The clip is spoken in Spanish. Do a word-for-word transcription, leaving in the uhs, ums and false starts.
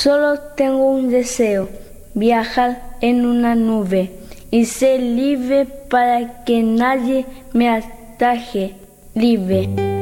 Solo tengo un deseo, viajar en una nube y ser libre para que nadie me ataje, libre.